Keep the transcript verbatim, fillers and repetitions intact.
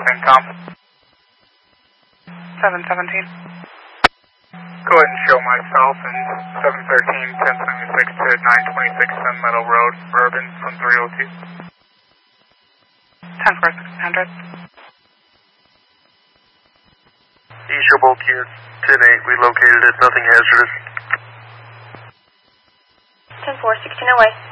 same Tom. seven seventeen. Go ahead and show myself and seven thirteen, ten seventy-six to nine twenty-six Sun Meadow Road, Bourbon from three oh two. ten four six hundred. East Showboat here, ten eight, we located it, nothing hazardous. ten four, sixteen away.